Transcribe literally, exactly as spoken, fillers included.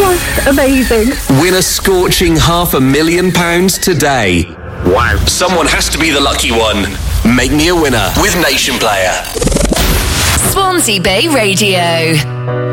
Oh, amazing. Win a scorching half a million pounds today. Wow. Someone has to be the lucky one. Make me a winner with Nation Player. Swansea Bay Radio.